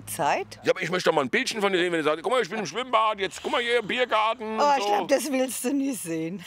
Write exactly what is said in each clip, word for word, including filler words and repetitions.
Zeit. Ja, aber ich möchte doch mal ein Bildchen von dir sehen, wenn du sagst, guck mal, ich bin im Schwimmbad, jetzt guck mal hier im Biergarten. Oh, und ich so. glaube, das willst du nicht sehen.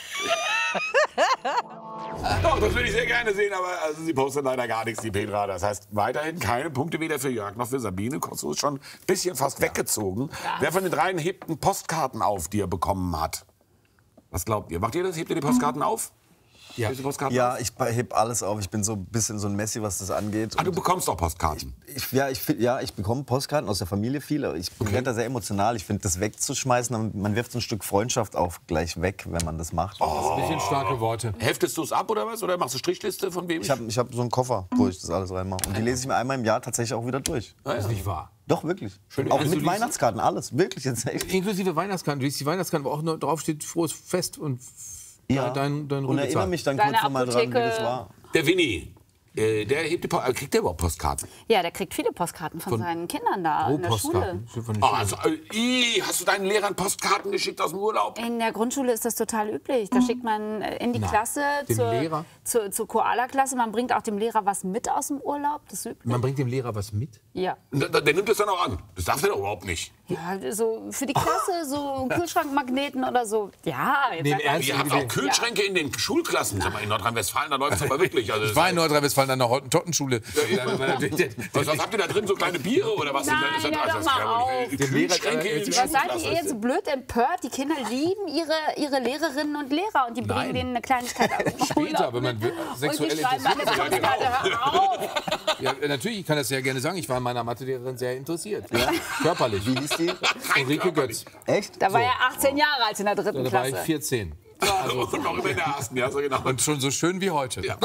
Doch, das würde ich sehr gerne sehen, aber also, sie postet leider gar nichts, die Petra. Das heißt, weiterhin keine Punkte weder für Jörg noch für Sabine. Kosovo ist schon ein bisschen fast ja. weggezogen. Ja. Wer von den dreien hebt einen Postkarten auf, die er bekommen hat? Was glaubt ihr? Macht ihr das? Hebt ihr die Postkarten mhm. auf? Ja, ja ich heb alles auf. Ich bin so ein bisschen so ein Messi, was das angeht. Ah, du bekommst auch Postkarten? Ich, ich, ja, ich, ja, ich bekomme Postkarten aus der Familie, viele. Ich bin okay. da sehr emotional. Ich finde, das wegzuschmeißen, man wirft so ein Stück Freundschaft auch gleich weg, wenn man das macht. Oh. Das ist ein bisschen starke Worte. Heftest du es ab oder was? Oder machst du Strichliste von wem? Ich habe ich hab so einen Koffer, wo ich das alles reinmache. Und die lese ich mir einmal im Jahr tatsächlich auch wieder durch. Das ist nicht wahr. Doch, wirklich. Schön. Auch Also mit Weihnachtskarten, alles. Wirklich jetzt echt. Inklusive Weihnachtskarten. Du liest die Weihnachtskarten, wo auch nur drauf steht, frohes Fest und ja. dein, dein Und erinnere mich dann Deine kurz nochmal dran, wie das war. Der Winnie, äh, der hebt die po kriegt der überhaupt Postkarten? Ja, der kriegt viele Postkarten von, von seinen Kindern da in der Schule. Oh, also, äh, hast du deinen Lehrern Postkarten geschickt aus dem Urlaub? In der Grundschule ist das total üblich. Da schickt man in die Na, Klasse dem zur, Lehrer? zur, zur Koala-Klasse. Man bringt auch dem Lehrer was mit aus dem Urlaub. Das ist üblich. Man bringt dem Lehrer was mit? Ja. Der, der nimmt das dann auch an. Das darf der doch überhaupt nicht. Ja, so für die Klasse, so Kühlschrankmagneten oder so. Ja, jetzt Nee, sagt Ihr habt auch Kühlschränke ja. in den Schulklassen. Sag mal, in Nordrhein-Westfalen, da läuft es aber wirklich. Also ich war in Nordrhein-Westfalen an der Hottenschule. Ja, was, was habt ihr da drin? So kleine Biere oder was? Nein, ist das, ja, also, das doch mal auf. Kühlschränke in den Was seid Schulklassen. ihr jetzt so blöd empört? Die Kinder lieben ihre, ihre Lehrerinnen und Lehrer und die bringen Nein. denen eine Kleinigkeit aus. Später, wenn man sexuell und die schreiben eine interessiert ist. Postkarte, hör auf! Ja, natürlich, ich kann das sehr gerne sagen. Ich war an meiner Mathelehrerin sehr interessiert. Ja? Körperlich. Wie hieß die? Ulrike Götz. Echt? Da war So. er achtzehn Jahre alt in der dritten Da war Klasse. ich vierzehn. Also, und noch immer in der ersten, ja, so genau. Und schon so schön wie heute. Ja,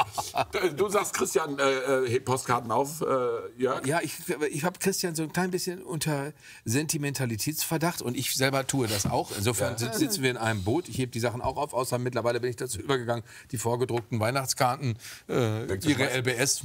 du sagst, Christian, äh, hebt Postkarten auf, äh, Jörg? Ja, ich, ich habe Christian so ein klein bisschen unter Sentimentalitätsverdacht und ich selber tue das auch. Insofern ja. sitzen wir in einem Boot. Ich hebe die Sachen auch auf, außer mittlerweile bin ich dazu übergegangen, die vorgedruckten Weihnachtskarten, äh, ihre L B S.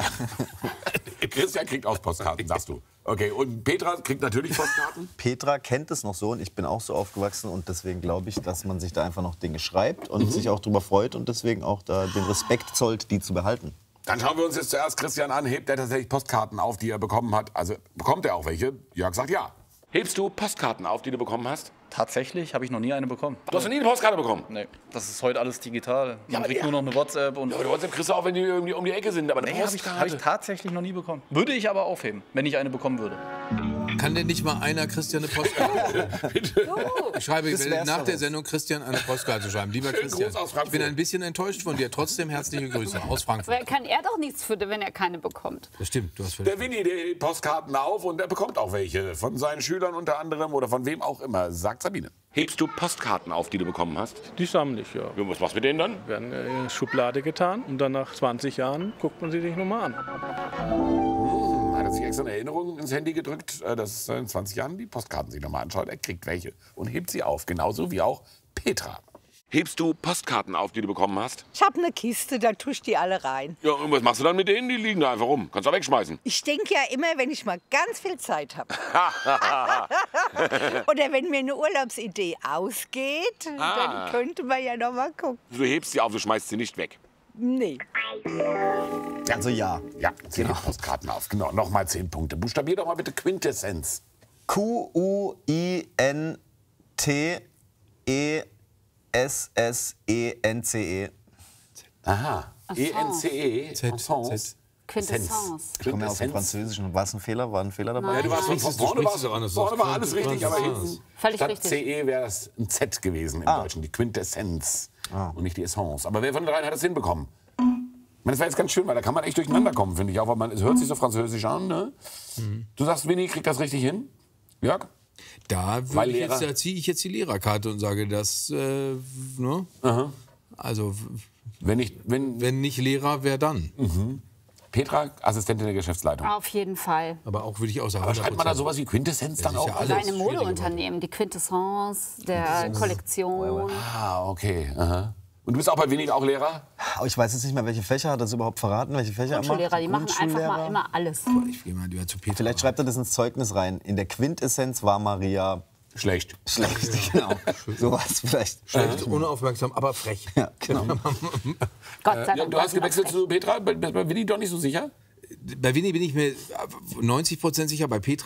Äh. Christian kriegt auch Postkarten, sagst du. Okay, und Petra kriegt natürlich Postkarten? Petra kennt es noch so und ich bin auch so aufgewachsen und deswegen glaube ich, dass man sich da einfach noch Dinge schreibt und mhm. sich auch darüber freut und deswegen auch da den Respekt zollt, die zu behalten. Dann schauen wir uns jetzt zuerst Christian an. Hebt er tatsächlich Postkarten auf, die er bekommen hat? Also bekommt er auch welche? Jörg sagt ja. Hebst du Postkarten auf, die du bekommen hast? Tatsächlich habe ich noch nie eine bekommen. Du hast noch nie eine Postkarte bekommen? Nee, das ist heute alles digital. Man Ja, kriegt ja. nur noch eine WhatsApp. Und Ja, aber die WhatsApp kriegst du auch, wenn die irgendwie um die Ecke sind. Aber eine nee, habe ich, Postkarte? hab ich tatsächlich noch nie bekommen. Würde ich aber aufheben, wenn ich eine bekommen würde. Kann denn nicht mal einer Christian eine Postkarte? Ich schreibe ich will nach der Sendung Christian eine Postkarte schreiben. Lieber Christian, Gruß aus ich Frankfurt. bin ein bisschen enttäuscht von dir. Trotzdem herzliche Grüße aus Frankfurt. Aber kann er doch nichts für, wenn er keine bekommt. Das stimmt, du hast völlig Der Winnie, der hebt Postkarten auf und der bekommt auch welche. Von seinen Schülern unter anderem oder von wem auch immer. Sagt Sabine. Hebst du Postkarten auf, die du bekommen hast? Die sammle ich, ja. Ja, was machst du mit denen dann? Werden in eine Schublade getan und dann nach zwanzig Jahren guckt man sie sich nochmal an. Hm, hat er sich extra eine Erinnerung ins Handy gedrückt, äh, dass er in zwanzig Jahren die Postkarten sich nochmal anschaut. Er kriegt welche und hebt sie auf. Genauso wie auch Petra. Hebst du Postkarten auf, die du bekommen hast? Ich habe eine Kiste, da tue ich die alle rein. Ja, und was machst du dann mit denen? Die liegen da einfach rum. Kannst du auch wegschmeißen. Ich denke ja immer, wenn ich mal ganz viel Zeit habe. Oder wenn mir eine Urlaubsidee ausgeht, Ah. dann könnte man ja noch mal gucken. Du hebst sie auf, du schmeißt sie nicht weg. Nee. Also ja. Ja, sie hebt Postkarten auf. Genau, nochmal zehn Punkte. Buchstabier doch mal bitte Quintessenz. Q U I N T E S S E N C E. Aha. E N C E. Z, Essence. Z. Quintessence. Ich komme ja aus dem Französischen. War es ein Fehler? War ein Fehler dabei? Ja, du warst von sprichst- vorne, du war, sprichst es auch anders vorne aus. war alles richtig, aber hinten Völlig statt richtig. C E wäre das ein Z gewesen im Ah. Deutschen, die Quintessenz und nicht die Essence. Aber wer von den dreien hat das hinbekommen? Ich meine, das war jetzt ganz schön, weil da kann man echt durcheinander kommen, finde ich auch, weil man, es hört sich so französisch an, ne? Du sagst, Winnie kriegt das richtig hin? Jörg? Da, Weil würde ich Lehrer- jetzt, da ziehe ich jetzt die Lehrerkarte und sage, das, äh, ne? Also, Wenn nicht, wenn, wenn nicht Lehrer, wer dann? Petra, Assistentin der Geschäftsleitung. Auf jeden Fall. Aber auch würde ich auch sagen, Aber schreibt man da hundert Prozent. sowas wie Quintessenz dann ist auch? ja Also- alles. Seine schwierige Modeunternehmen, die Quintessence der Kollektion. Ah, okay. Aha. Und du bist auch bei Winnie auch Lehrer? Aber ich weiß jetzt nicht mehr, welche Fächer hat er das überhaupt verraten, welche Fächer er macht. Grundschullehrer, die machen einfach mal Grundschullehrer. immer alles. Ich gehe mal lieber zu Petra. Vielleicht schreibt er das ins Zeugnis rein. In der Quintessenz war Maria Schlecht. schlecht. Genau. So war es vielleicht. Schlecht, unaufmerksam, aber frech. Ja, genau. Gott sei Dank. Ja, du hast gewechselt zu Petra, bei, bei Winnie doch nicht so sicher? Bei Winnie bin ich mir neunzig Prozent sicher, bei Petra